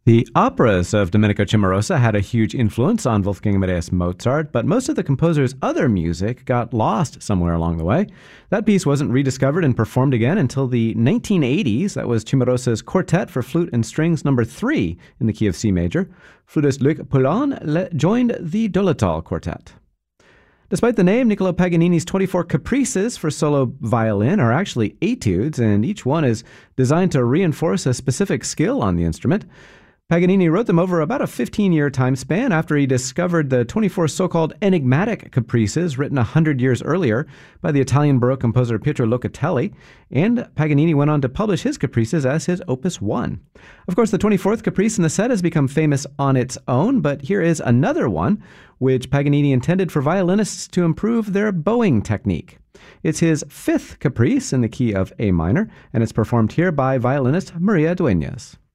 The operas of Domenico Cimarosa had a huge influence on Wolfgang Amadeus Mozart, but most of the composer's other music got lost somewhere along the way. That piece wasn't rediscovered and performed again until the 1980s. That was Cimarosa's Quartet for Flute and Strings No. 3 in the key of C major. Flutist Luc Poulenc joined the Dolothal Quartet. Despite the name, Niccolo Paganini's 24 caprices for solo violin are actually etudes, and each one is designed to reinforce a specific skill on the instrument. Paganini wrote them over about a 15-year time span after he discovered the 24 so-called enigmatic caprices written 100 years earlier by the Italian Baroque composer Pietro Locatelli, and Paganini went on to publish his caprices as his Opus 1. Of course, the 24th caprice in the set has become famous on its own, but here is another one, which Paganini intended for violinists to improve their bowing technique. It's his 5th caprice in the key of A minor, and it's performed here by violinist Maria Dueñas.